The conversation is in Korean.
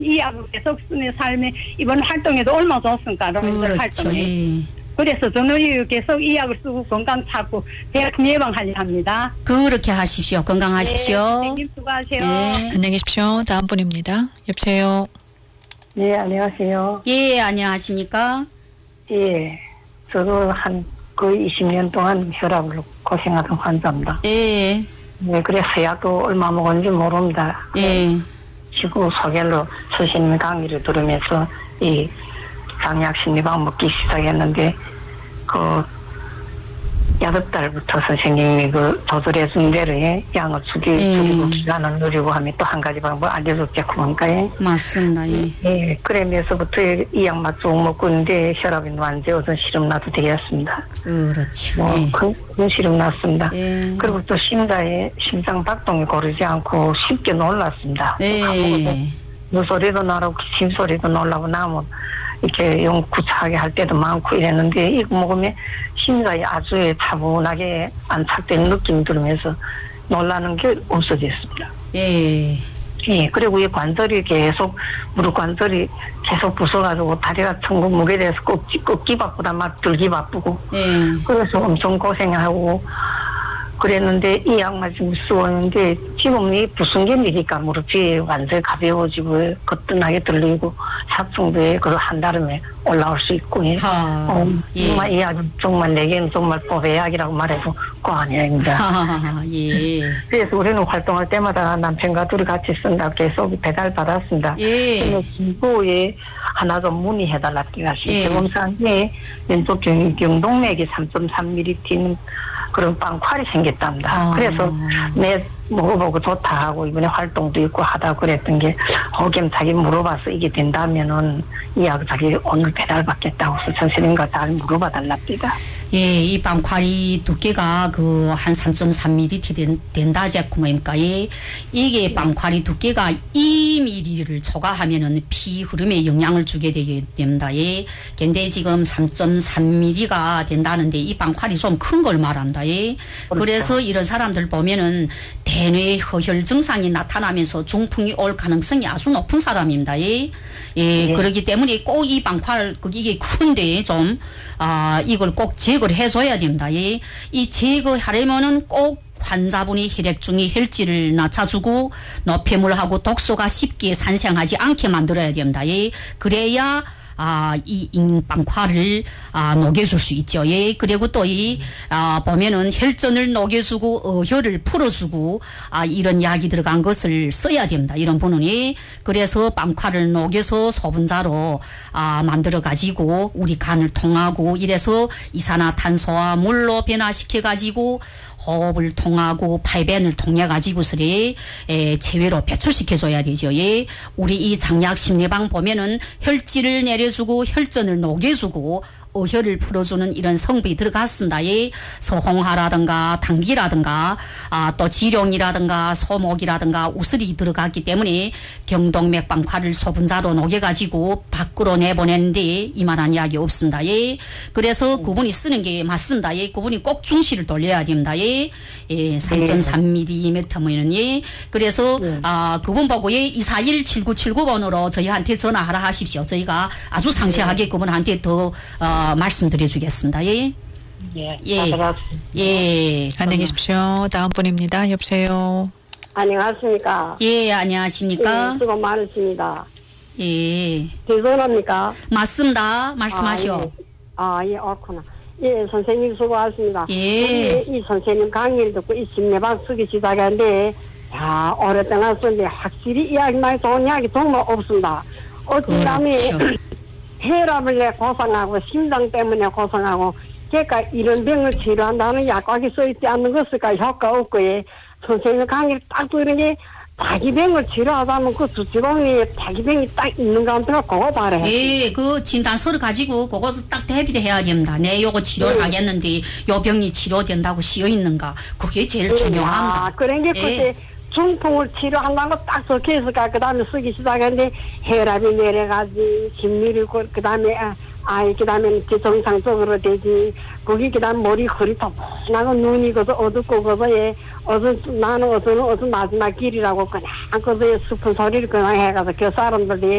이 약을 계속 쓰는 삶에 이번 활동에도 얼마나 좋습니까? 로맨들 활동이. 그래서 저는 계속 이 약을 쓰고 건강 찾고 대학 예방하려 합니다. 그렇게 하십시오. 건강하십시오. 네, 선생님 수고하세요. 네. 안녕히 계십시오. 다음 분입니다. 여보세요. 네, 안녕하세요. 예, 안녕하십니까? 예, 저도 거의 20년 동안 혈압으로 고생하던 환자입니다. 예. 네, 그래서 약도 얼마 먹었는지 모릅니다. 예. 지구 소개로 스님 강의를 들으면서 이 장약 심리방 먹기 시작했는데, 8달부터 선생님이 조절해 준 대로 양을 줄이고 기간을 누리고 하면 또 한 가지 방법 알려줬죠, 그러니까요. 맞습니다. 예. 예, 그러면서부터 이 약만 쭉 먹고 있는데 혈압이 완전 어떤 시름 나도 되겠습니다. 그렇죠. 뭐, 예. 큰 시름 났습니다. 예. 그리고 또 심장 박동이 고르지 않고 쉽게 놀랐습니다. 예. 물소리도 나고 심소리도 놀라고 나면 이렇게 구차하게 할 때도 많고 이랬는데 이거 먹으면 심장이 아주 차분하게 안착된 느낌이 들으면서 놀라는 게 없어졌습니다. 예. 예, 그리고 이 관절이 계속 무릎 관절이 계속 부서가지고 다리가 텅구 무게 돼서 꺾기 바쁘다 막 들기 바쁘고 그래서 엄청 고생하고 그랬는데 이 약 맞으면 쓰었는데 지금 이 부순 게 일이니까 무릎이 완전히 가벼워지고 거뜬하게 들리고 사충도에 한 달음에 올라올 수 있고 예. 정말 이 약은 정말 내게는 정말 뽀배 약이라고 말해도 과언이 아닙니다. 예. 그래서 우리는 활동할 때마다 남편과 둘이 같이 쓴다 계속 배달 받았습니다. 예. 기부에 하나 더 문의해달라 하시고 검사에 왼쪽 경동맥이 3.3mm 튀는 그런 빵塊이 생겼답니다. 그래서 내 먹어보고 좋다 하고 이번에 활동도 있고 하다 그랬던 게 허겸 자기 물어봐서 이게 된다면은 이 약 자기 오늘 배달 받겠다고 해서 선생님과 잘 물어봐 달랍니다. 예, 이 빵塊두께가 한 3.3mm 된다 제품입니까? 이게 빵塊두께가 2mm를 초과하면은 피 흐름에 영향을 주게 되게 됩니다. 예. 근데 지금 3.3mm가 된다는데 이 빵塊이 좀 큰 걸 말한다. 예. 그래서 이런 사람들 보면은 대뇌 허혈 증상이 나타나면서 중풍이 올 가능성이 아주 높은 사람입니다. 예. 예, 그렇기 때문에 꼭 이 빵塊이게 큰데 좀 이걸 꼭 제거를 해줘야 됩니다. 예. 이 제거하려면은 꼭 환자분이 혈액중의 혈질을 낮춰주고 노폐물하고 독소가 쉽게 산생하지 않게 만들어야 됩니다. 예. 그래야 이 빵塊을 녹여줄 수 있죠. 예. 그리고 또 보면은 혈전을 녹여주고 혈을 풀어주고 이런 약이 들어간 것을 써야 됩니다. 이런 분은 그래서 빵塊을 녹여서 소분자로 만들어 가지고 우리 간을 통하고 이래서 이산화탄소와 물로 변화시켜 가지고 호흡을 통하고排便을 통해 가지고서리 체외로 배출시켜줘야 되죠. 예. 우리 이 장약 심리방 보면은 혈질을 내려주고 혈전을 녹여주고 혈을 풀어주는 이런 성분이 들어갔습니다. 예. 소홍하라든가 당기라든가 또 지룡이라든가 소목이라든가 우슬이 들어갔기 때문에 경동맥 빵塊을 소분자로 녹여가지고 밖으로 내보내는데 이만한 약이 없습니다. 예. 그래서 그분이 쓰는 게 맞습니다. 예. 그분이 꼭 중시를 돌려야 됩니다. 예. 3.3mm면은 예. 그래서 그분 보고 241-7979번으로 저희한테 전화하라 하십시오. 저희가 아주 상세하게 그분한테 더 말씀드려주겠습니다. 예. 예. 예. 안녕히 계십시오. 다음 분입니다. 여보세요. 안녕하십니까. 예, 안녕하십니까. 예, 수고 많으십니다. 예. 죄송합니까? 맞습니다. 말씀하시오. 예, 옳구나. 예, 선생님 수고하십니다. 예. 이 선생님 강의를 듣고 이 심리방 쓰기 시작했는데, 오랫동안 썼는데 확실히 이야기만 좋은 이야기 정말 없습니다. 어떤 사람이 혈압을 내 고생하고 심장 때문에 고생하고 그러니까 이런 병을 치료한다는 약과이 써있지 않는 것일까 효과 없고 예. 선생님 강의를 딱 들은 게 자기병을 치료하다면 그 수치공리에 자기병이 딱 있는 가운데가 그거 바래. 예, 그 진단서를 가지고 그것을 딱 대비를 해야 됩니다. 내 요거 치료를 하겠는데 요 병이 치료된다고 씌어 있는가. 그게 제일 중요합니다. 그런 게 그때 중풍을 치료한다고 딱 적혀 있을까. 그 다음에 쓰기 시작했는데 혈압이 내려가지, 심리를 그 다음에 아이 그다음에 정상적으로 되지. 거기 그다음 머리 허리 나고 눈이 거서 어둡고 거서에 나는 어서 마지막 길이라고 그냥 거서에 슬픈 소리를 그냥 해가서 그 사람들